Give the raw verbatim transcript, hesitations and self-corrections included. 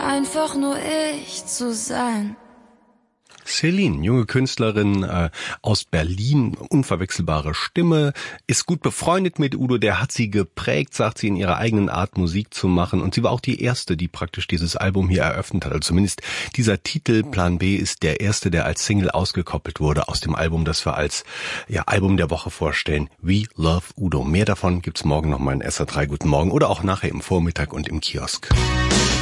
einfach nur ich zu sein. Celine, junge Künstlerin äh, aus Berlin, unverwechselbare Stimme, ist gut befreundet mit Udo, der hat sie geprägt, sagt sie, in ihrer eigenen Art Musik zu machen, und sie war auch die erste, die praktisch dieses Album hier eröffnet hat, also zumindest dieser Titel Plan B ist der erste, der als Single ausgekoppelt wurde aus dem Album, das wir als ja, Album der Woche vorstellen, We Love Udo. Mehr davon gibt's morgen nochmal in S R drei Guten Morgen oder auch nachher im Vormittag und im Kiosk.